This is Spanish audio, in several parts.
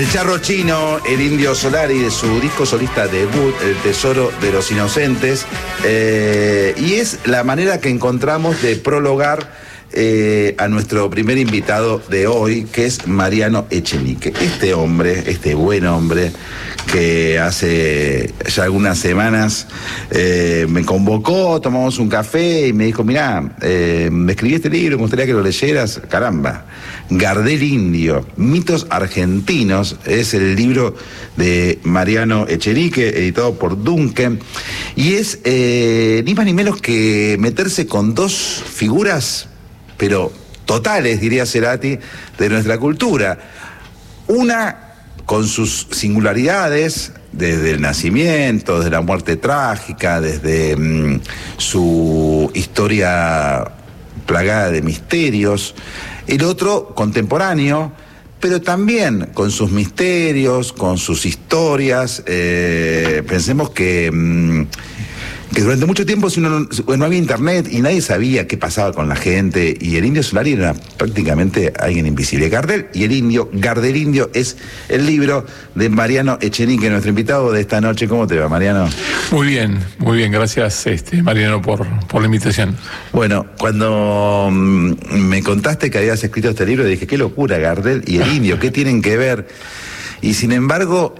El Charro Chino, el Indio Solari, de su disco solista debut, El Tesoro de los Inocentes, y es la manera que encontramos de prologar a nuestro primer invitado de hoy, que es Mariano Echenique. Este hombre, este buen hombre, que hace ya algunas semanas me convocó, tomamos un café y me dijo: mirá, me escribí este libro, me gustaría que lo leyeras. Caramba, Gardel Indio, mitos argentinos, es el libro de Mariano Echenique, editado por Duncan, y es ni más ni menos que meterse con dos figuras, pero totales, diría Cerati, de nuestra cultura. Una con sus singularidades, desde el nacimiento, desde la muerte trágica, desde su historia plagada de misterios. El otro contemporáneo, pero también con sus misterios, con sus historias. Pensemos que durante mucho tiempo no había internet y nadie sabía qué pasaba con la gente, y el Indio Solari era prácticamente alguien invisible. Gardel y el Indio, Gardel Indio, es el libro de Mariano Echenique, nuestro invitado de esta noche. ¿Cómo te va, Mariano? Muy bien, gracias, Mariano, por la invitación. Bueno, cuando me contaste que habías escrito este libro, dije: qué locura, Gardel y el Indio, ¿qué tienen que ver? Y sin embargo,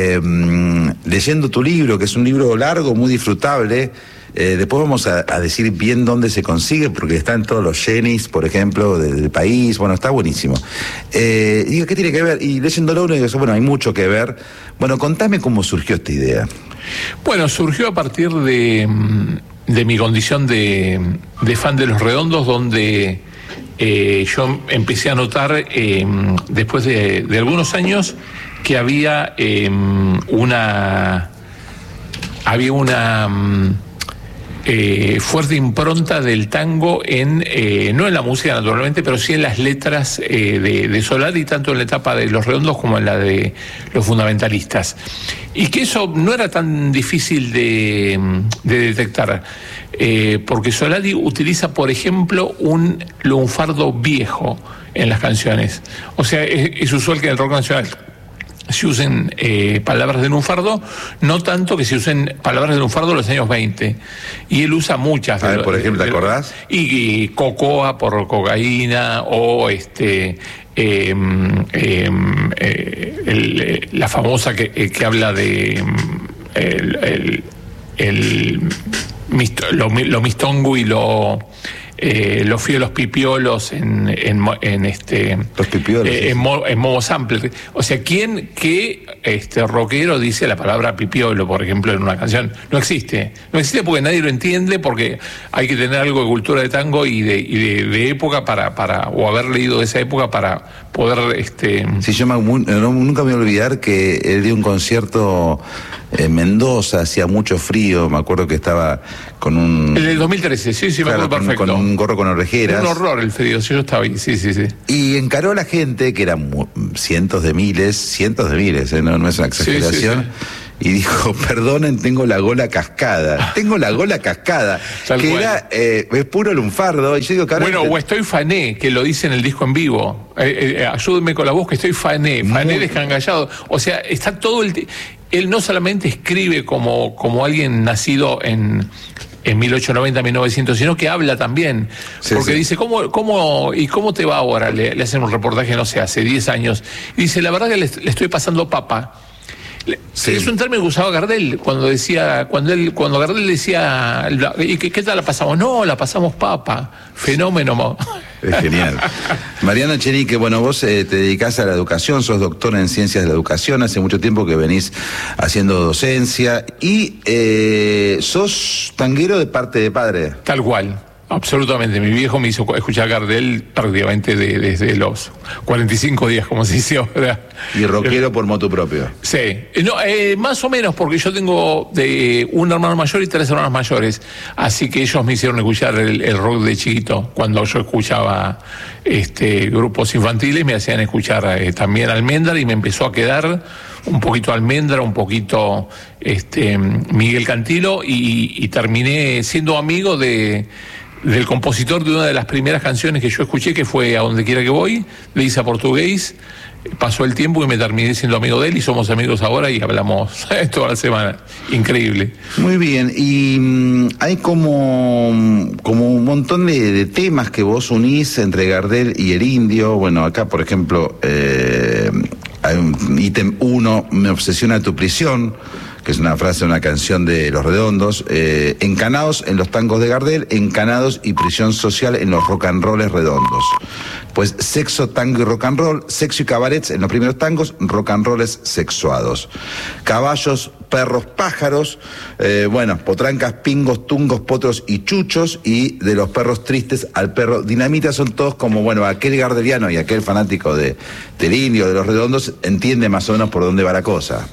leyendo tu libro, que es un libro largo, muy disfrutable, después vamos a decir bien dónde se consigue, porque está en todos los Genis, por ejemplo, del país. Bueno, está buenísimo. Digo, ¿qué tiene que ver? Y leyéndolo uno digo: bueno, hay mucho que ver. Bueno, contame cómo surgió esta idea. Bueno, surgió a partir de mi condición de fan de Los Redondos, donde yo empecé a notar, después de algunos años, que había una fuerte impronta del tango no en la música naturalmente, pero sí en las letras de Solari, tanto en la etapa de Los Redondos como en la de Los Fundamentalistas, y que eso no era tan difícil de detectar, porque Solari utiliza, por ejemplo, un lunfardo viejo en las canciones. O sea, es usual que en el rock nacional se usen palabras de lunfardo, no tanto que se usen palabras de lunfardo en los años 20. Y él usa muchas. A ver, por ejemplo, ¿te acordás? Y cocoa por cocaína, o la famosa que habla de lo mistongo y los fielos pipiolos en los pipiolos, en modo sample. O sea, ¿qué rockero dice la palabra pipiolo, por ejemplo, en una canción? No existe porque nadie lo entiende, porque hay que tener algo de cultura de tango y de época para o haber leído de esa época para poder Sí, yo nunca me voy a olvidar que él dio un concierto en Mendoza, hacía mucho frío, me acuerdo que estaba con un... El del 2013, sí, me acuerdo perfecto. Con un gorro con orejeras. Un horror el frío, yo estaba ahí, sí. Y encaró a la gente, que eran cientos de miles, no es una exageración. Sí. Y dijo: perdonen, tengo la gola cascada. Tal que cual. Era es puro lunfardo. Y yo digo: bueno, o estoy fané, que lo dice en el disco en vivo. Ayúdenme con la voz, que estoy fané descangallado. O sea, está todo él no solamente escribe como alguien nacido en 1890, 1900, sino que habla también, porque dice: ¿cómo te va ahora? Le hacen un reportaje, no sé, hace 10 años, y dice: la verdad que le estoy pasando papa. Sí. Es un término que usaba Gardel cuando Gardel decía: ¿y qué tal la pasamos? No, la pasamos papa. Fenómeno. Es genial. Mariano Echenique, bueno, vos te dedicás a la educación, sos doctor en ciencias de la educación, hace mucho tiempo que venís haciendo docencia, y sos tanguero de parte de padre. Tal cual. Absolutamente, mi viejo me hizo escuchar Gardel prácticamente desde los 45 días, como se dice ahora. ¿Y rockero por motu propio? Sí, más o menos, porque yo tengo un hermano mayor y 3 hermanos mayores, así que ellos me hicieron escuchar el rock de chiquito. Cuando yo escuchaba grupos infantiles, me hacían escuchar también Almendra, y me empezó a quedar un poquito Almendra, un poquito Miguel Cantilo, y terminé siendo amigo de del compositor de una de las primeras canciones que yo escuché, que fue A Donde Quiera que Voy, de Isa Portugués. Pasó el tiempo y me terminé siendo amigo de él y somos amigos ahora y hablamos toda la semana. Increíble. Muy bien, y hay como un montón de temas que vos unís entre Gardel y el Indio. Bueno, acá por ejemplo hay un ítem 1, Me obsesiona tu prisión, que es una frase de una canción de Los Redondos. Encanados en los tangos de Gardel, encanados y prisión social en los rock and rolls redondos. Pues sexo, tango y rock and roll, sexo y cabarets en los primeros tangos, rock and rolls sexuados. Caballos, perros, pájaros, bueno, potrancas, pingos, tungos, potros y chuchos, y de los perros tristes al perro dinamita, son todos como, bueno, aquel gardeliano y aquel fanático del Indio, de Los Redondos, entiende más o menos por dónde va la cosa.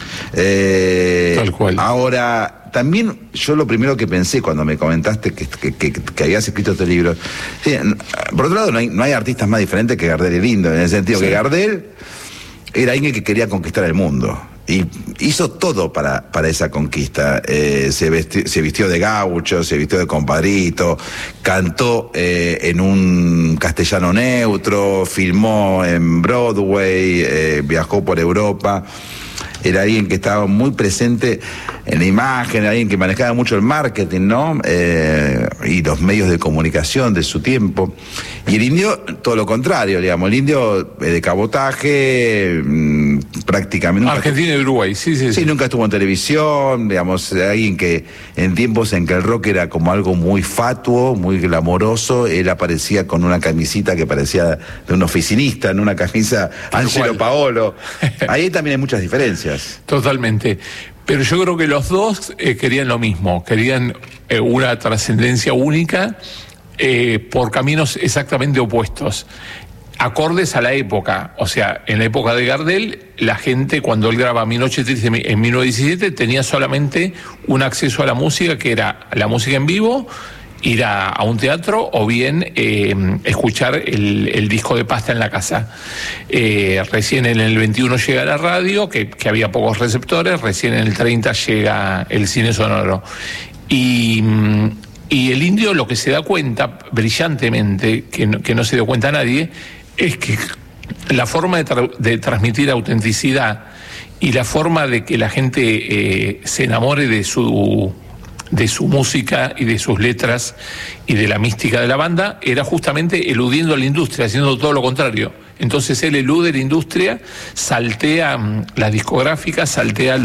Tal cual. Ahora, también yo lo primero que pensé cuando me comentaste que habías escrito este libro, sí, por otro lado no hay artistas más diferentes que Gardel y el Indio, en el sentido que Gardel era alguien que quería conquistar el mundo y hizo todo para esa conquista. Se vistió de gaucho, se vistió de compadrito, cantó en un castellano neutro, filmó en Broadway, viajó por Europa. Era alguien que estaba muy presente en la imagen, alguien que manejaba mucho el marketing, ¿no? Y los medios de comunicación de su tiempo. Y el Indio, todo lo contrario, digamos. El Indio de cabotaje, prácticamente. Argentina y Uruguay, sí. Sí, nunca estuvo en televisión, digamos, alguien que en tiempos en que el rock era como algo muy fatuo, muy glamoroso, él aparecía con una camisita que parecía de un oficinista, en una camisa Angelo Paolo. Ahí también hay muchas diferencias. Totalmente. Pero yo creo que los dos querían lo mismo, querían una trascendencia única por caminos exactamente opuestos, acordes a la época. O sea, en la época de Gardel, la gente, cuando él graba Mi Noche Triste en 1917, tenía solamente un acceso a la música, que era la música en vivo, ir a un teatro o bien escuchar el disco de pasta en la casa. Recién en el 21 llega la radio, que había pocos receptores, recién en el 30 llega el cine sonoro. Y el Indio lo que se da cuenta brillantemente, que no se dio cuenta nadie, es que la forma de transmitir autenticidad y la forma de que la gente se enamore de su música y de sus letras y de la mística de la banda era justamente eludiendo a la industria, haciendo todo lo contrario. Entonces él elude la industria, saltea las discográficas, saltea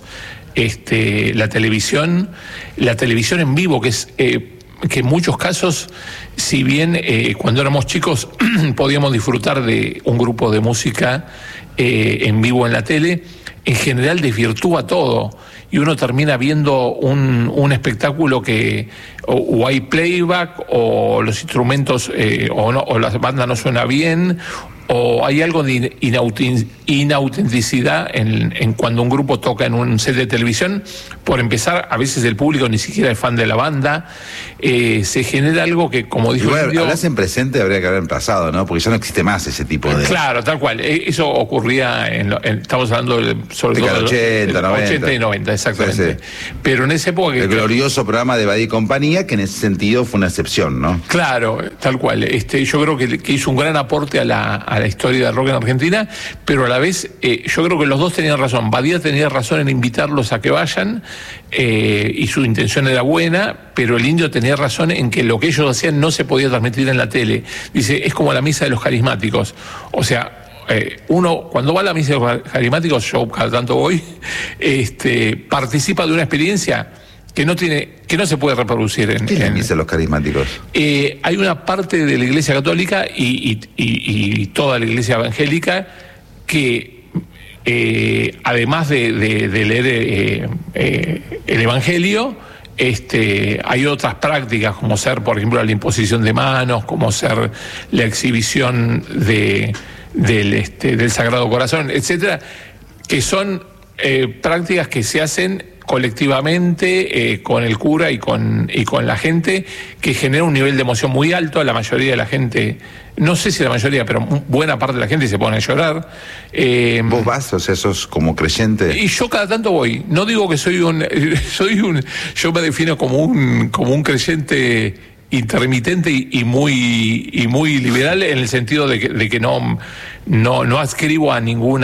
la televisión en vivo, que es que en muchos casos, si bien cuando éramos chicos podíamos disfrutar de un grupo de música en vivo en la tele, en general desvirtúa todo y uno termina viendo un espectáculo que o hay playback o los instrumentos o la banda no suena bien, o hay algo de inautenticidad en cuando un grupo toca en un set de televisión. Por empezar, a veces el público ni siquiera es fan de la banda. Se genera algo que, como dijo el Indio, hablas en presente, habría que haber en pasado, ¿no? Porque ya no existe más ese tipo de... Claro, tal cual. Eso ocurría estamos hablando sobre todo 80, 90. 80 y 90, exactamente. Sí. Pero en esa época... El glorioso programa de Badía y Compañía, que en ese sentido fue una excepción, ¿no? Claro, tal cual. Yo creo que hizo un gran aporte a la historia del rock en Argentina, pero a la vez yo creo que los dos tenían razón. Badía tenía razón en invitarlos a que vayan y su intención era buena, pero el Indio tenía razón en que lo que ellos hacían no se podía transmitir en la tele. Dice, es como la misa de los carismáticos. O sea, uno cuando va a la misa de los carismáticos, yo cada tanto voy, participa de una experiencia que no se puede reproducir en... ¿Qué es la misa de los carismáticos? Hay una parte de la Iglesia Católica y toda la Iglesia Evangélica que además de leer el Evangelio, hay otras prácticas, como ser, por ejemplo, la imposición de manos, como ser la exhibición del Sagrado Corazón, etcétera, que son prácticas que se hacen colectivamente con el cura y con la gente, que genera un nivel de emoción muy alto. La mayoría de la gente, no sé si la mayoría, pero buena parte de la gente se pone a llorar. ¿Vos vas? O sea, sos como creyente. Y yo cada tanto voy. No digo que yo me defino como un creyente intermitente y muy liberal, en el sentido de que no adscribo a ningún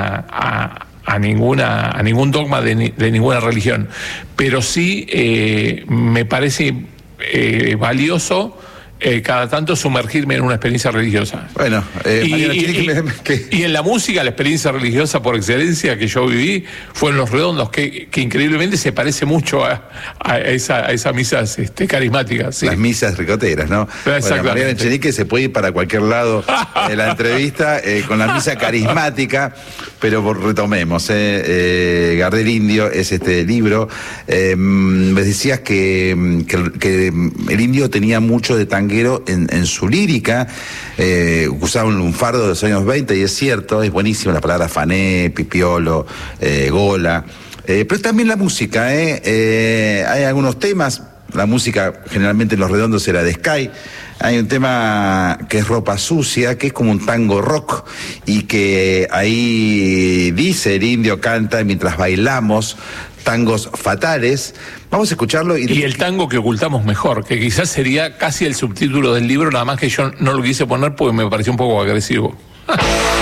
dogma de ninguna religión, pero sí me parece valioso cada tanto sumergirme en una experiencia religiosa. Bueno, y en la música, la experiencia religiosa por excelencia que yo viví fue en Los Redondos, que increíblemente se parece mucho a esas misas carismáticas. ¿Sí? Las misas ricoteras, ¿no? Bueno, Mariano Echenique se puede ir para cualquier lado de la entrevista con la misa carismática, pero retomemos. Gardel Indio es este libro. Me decías que el indio tenía mucho de tanguero en su lírica, usaba un lunfardo de los años 20, y es cierto, es buenísima la palabra fané, pipiolo, gola, pero también la música, hay algunos temas, la música generalmente en Los Redondos era de Sky. Hay un tema que es Ropa Sucia, que es como un tango rock, y que ahí dice el indio, canta mientras bailamos tangos fatales. Vamos a escucharlo. Y el tango que ocultamos mejor, que quizás sería casi el subtítulo del libro, nada más que yo no lo quise poner porque me pareció un poco agresivo.